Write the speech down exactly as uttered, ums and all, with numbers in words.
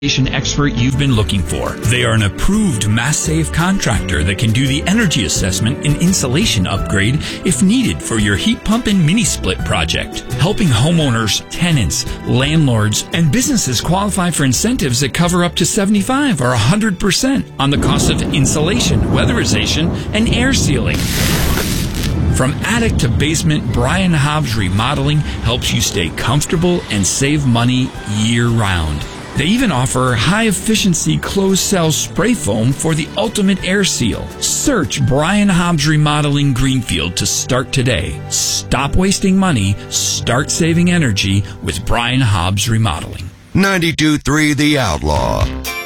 expert you've been looking for. They are an approved MassSave contractor that can do the energy assessment and insulation upgrade if needed for your heat pump and mini split project. Helping homeowners, tenants, landlords, and businesses qualify for incentives that cover up to seventy-five or one hundred percent on the cost of insulation, weatherization, and air sealing. From attic to basement, Brian Hobbs Remodeling helps you stay comfortable and save money year-round. They even offer high-efficiency closed-cell spray foam for the ultimate air seal. Search Brian Hobbs Remodeling Greenfield to start today. Stop wasting money. Start saving energy with Brian Hobbs Remodeling. ninety-two point three The Outlaw.